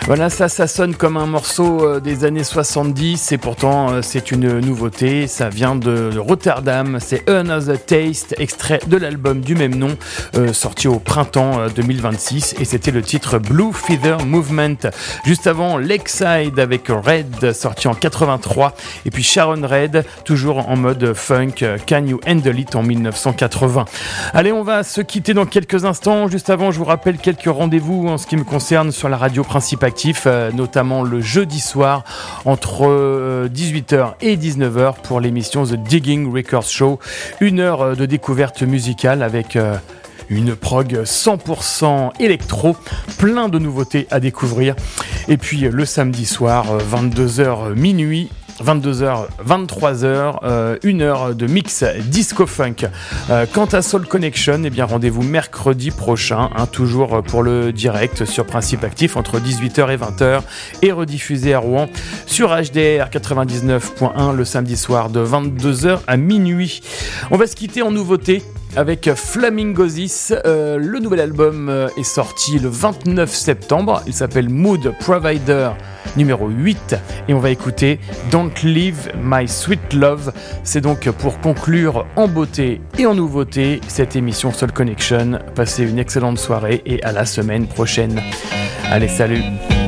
Voilà, ça sonne comme un morceau des années 70 et pourtant c'est une nouveauté. Ça vient de Rotterdam, c'est Another Taste, extrait de l'album du même nom, sorti au printemps 2026 et c'était le titre Blue Feather Movement. Juste avant, Lakeside avec Red, sorti en 83 et puis Sharon Red, toujours en mode funk, Can You Handle It en 1980. Allez, on va se quitter dans quelques instants. Juste avant, je vous rappelle quelques rendez-vous en ce qui me concerne sur la radio Principe Actif, notamment le jeudi soir entre 18h et 19h pour l'émission The Digging Records Show. 1 heure de découverte musicale avec une prog 100% électro, plein de nouveautés à découvrir. Et puis le samedi soir, 22h minuit, 22h, 23h, 1 heure de mix disco-funk. Quant à Soul Connection, eh bien rendez-vous mercredi prochain, toujours pour le direct sur Principe Actif entre 18h et 20h et rediffusé à Rouen sur HDR 99.1 le samedi soir de 22h à minuit. On va se quitter en nouveauté avec Flamingozis. Le nouvel album est sorti le 29 septembre. Il s'appelle Mood Provider numéro 8 et on va écouter Don't Leave My Sweet Love. C'est donc pour conclure en beauté et en nouveauté cette émission Soul Connection. Passez une excellente soirée et à la semaine prochaine. Allez, salut!